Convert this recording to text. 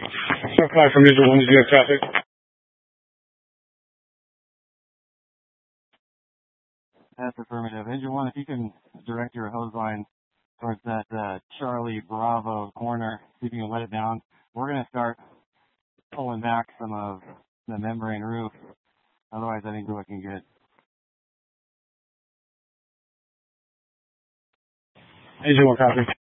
Supply from Engine 1, did you have traffic? That's affirmative. Engine 1, if you can direct your hose line towards that Charlie Bravo corner, see if you can let it down. We're going to start pulling back some of the membrane roof. Otherwise, I think we're looking good. Engine 1, copy.